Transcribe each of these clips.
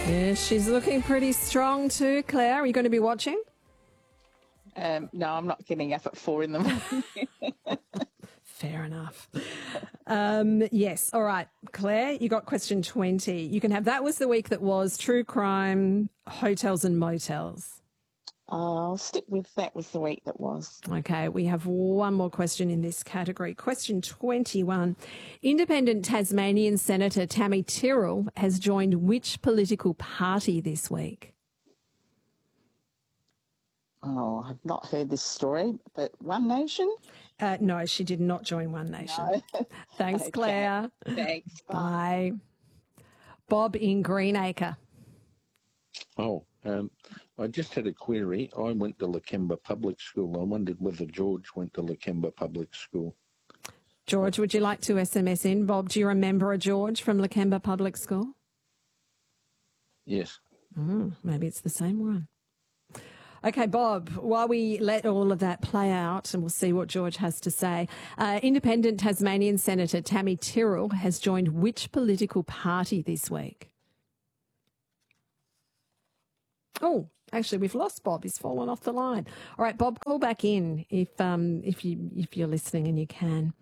Yeah, she's looking pretty strong too, Claire. Are you going to be watching? No, I'm not getting up at 4 in the morning. Fair enough. Yes. All right. Claire, you got question 20. You can have that was the week that was true crime, hotels and motels. I'll stick with that was the week that was. Okay, we have one more question in this category. Question 21. Independent Tasmanian Senator Tammy Tyrrell has joined which political party this week? Oh, I've not heard this story, but One Nation? No, she did not join One Nation. No. Thanks, Okay. Claire. Thanks. Bye. Bob in Greenacre. Oh, I just had a query. I went to Lakemba Public School. I wondered whether George went to Lakemba Public School. George, would you like to SMS in? Bob, do you remember a George from Lakemba Public School? Yes. Maybe it's the same one. Okay, Bob, while we let all of that play out and we'll see what George has to say, Independent Tasmanian Senator Tammy Tyrrell has joined which political party this week? Oh, actually, we've lost Bob. He's fallen off the line. All right, Bob, call back in if you're listening and you can.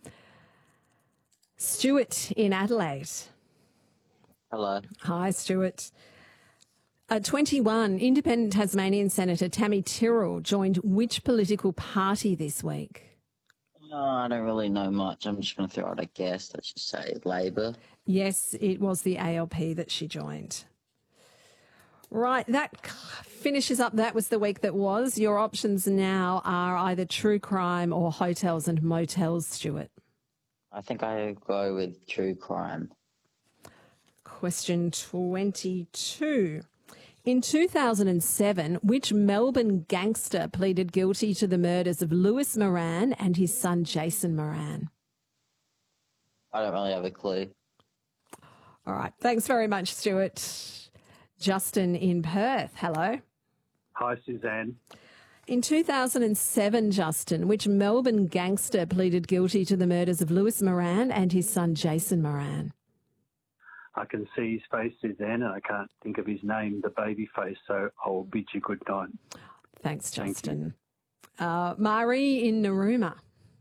Stuart in Adelaide. Hello. Hi, Stuart. 21, Independent Tasmanian Senator Tammy Tyrrell joined which political party this week? Oh, I don't really know much. I'm just going to throw out a guess. Let's just say Labor. Yes, it was the ALP that she joined. Right, that finishes up. That was the week that was. Your options now are either true crime or hotels and motels, Stuart. I think I go with true crime. Question 22. In 2007, which Melbourne gangster pleaded guilty to the murders of Lewis Moran and his son Jason Moran? I don't really have a clue. All right. Thanks very much, Stuart. Justin in Perth. Hello. Hi, Suzanne. In 2007, Justin, which Melbourne gangster pleaded guilty to the murders of Lewis Moran and his son Jason Moran? I can see his face, Suzanne, and I can't think of his name, the baby face, so I'll bid you good night. Thanks, Thank Justin. Marie in Narooma.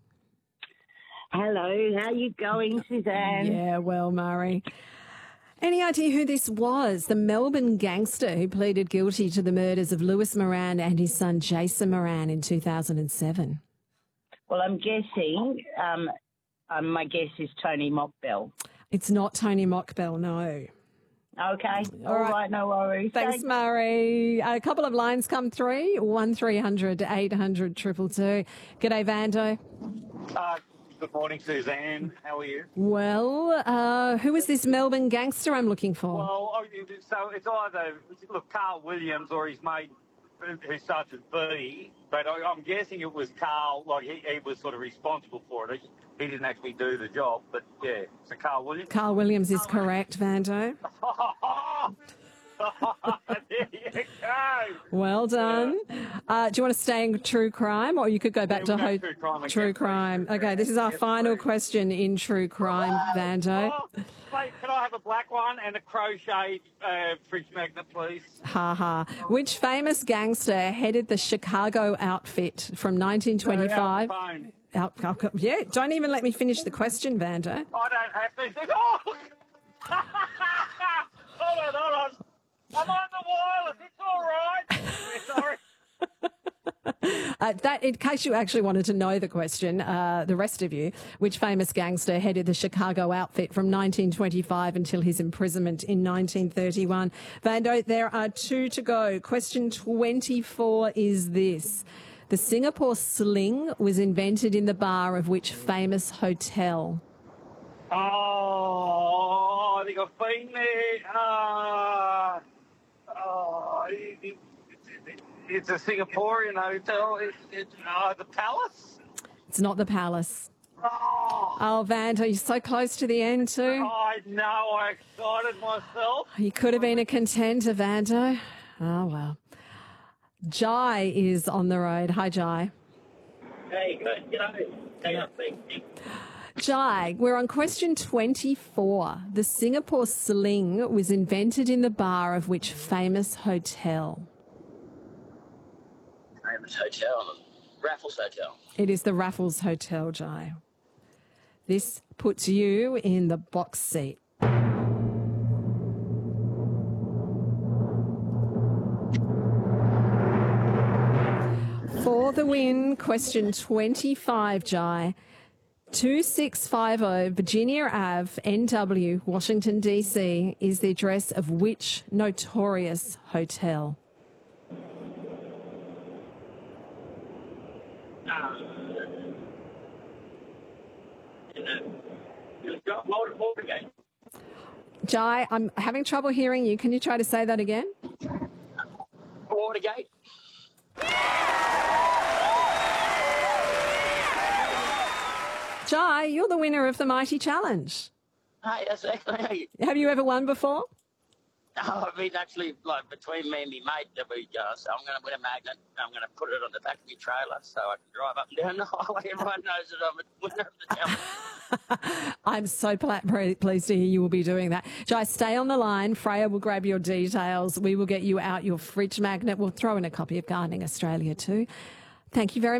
Hello, how you going, Suzanne? Yeah, well, Marie. Any idea who this was? The Melbourne gangster who pleaded guilty to the murders of Lewis Moran and his son Jason Moran in 2007. Well, I'm guessing, my guess is Tony Mockbell. It's not Tony Mockbell, no. Okay, all right, no worries. Thanks, Murray. A couple of lines come through, 1300 800 222. G'day, Vando. Good morning, Suzanne. How are you? Well, who is this Melbourne gangster I'm looking for? Well, so it's either, look, Carl Williams or his mate who starts with B, but I'm guessing it was Carl, like he was sort of responsible for it. He didn't actually do the job, but yeah, so Carl Williams. Carl Williams is correct, Vando. There you go. Well done. Do you want to stay in true crime, or you could go back to true crime? Okay, this is our final question in true crime, Vando. Mate, can I have a black one and a crochet fridge magnet, please? Ha ha. Which famous gangster headed the Chicago outfit from 1925? Yeah, don't even let me finish the question, Vando. I don't have to. Oh! Hold on. I'm on the wireless. It's all right. Sorry. In case you actually wanted to know the question, the rest of you, which famous gangster headed the Chicago outfit from 1925 until his imprisonment in 1931? Vando, there are 2 to go. Question 24 is this. The Singapore sling was invented in the bar of which famous hotel? Oh, I think I've been there. It's a Singaporean hotel. It's the Palace? It's not the Palace. Oh, Vando, you're so close to the end too. I know, I excited myself. You could have been a contender, Vando. Oh, well. Jai is on the road. Hi, Jai. Hey, good. Jai, we're on question 24. The Singapore sling was invented in the bar of which famous hotel? Famous hotel. Raffles Hotel. It is the Raffles Hotel, Jai. This puts you in the box seat. For the win, question 25, Jai. 2650 Virginia Ave, NW, Washington, D.C. is the address of which notorious hotel? Jai, I'm having trouble hearing you. Can you try to say that again? Watergate. Jai, you're the winner of the Mighty Challenge. Hey, that's actually. Have you ever won before? Oh, I've been actually, like, between me and my mate that we go, so I'm going to win a magnet. I'm going to put it on the back of my trailer so I can drive up and down the highway. Everyone knows that I'm a winner of the challenge. I'm so pleased to hear you will be doing that. Jai, stay on the line. Freya will grab your details. We will get you out your fridge magnet. We'll throw in a copy of Gardening Australia too. Thank you very much.